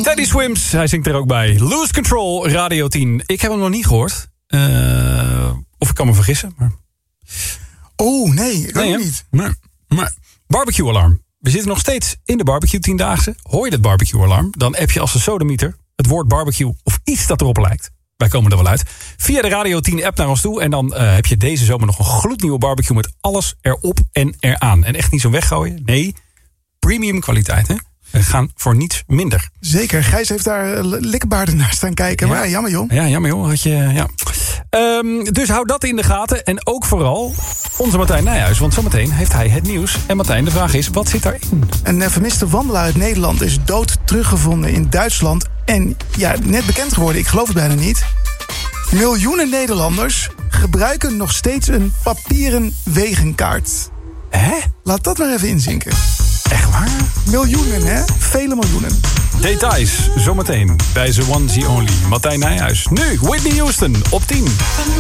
Teddy Swims, hij zingt er ook bij. Lose Control, Radio 10. Ik heb hem nog niet gehoord. Of ik kan me vergissen. Maar... Oh, nee, ik ook niet. Maar barbecue alarm. We zitten nog steeds in de barbecue 10-daagse. Hoor je dat barbecue alarm, dan app je als een sodemieter het woord barbecue of iets dat erop lijkt. Wij komen er wel uit. Via de Radio 10 app naar ons toe. En dan heb je deze zomer nog een gloednieuwe barbecue met alles erop en eraan. En echt niet zo weggooien. Nee, premium kwaliteit, hè? We gaan voor niets minder. Zeker, Gijs heeft daar likbaarden naar staan kijken. Ja. Maar jammer joh. Ja, jammer joh. Dus hou dat in de gaten. En ook vooral onze Martijn Nijhuis. Want zometeen heeft hij het nieuws. En Martijn, de vraag is, wat zit daarin? Een vermiste wandelaar uit Nederland is dood teruggevonden in Duitsland. En ja, net bekend geworden, ik geloof het bijna niet. Miljoenen Nederlanders gebruiken nog steeds een papieren wegenkaart. Hè? Laat dat maar even inzinken. Echt waar? Miljoenen, hè? Vele miljoenen. Details zometeen bij The One The Only. Martijn Nijhuis. Nu Whitney Houston op 10.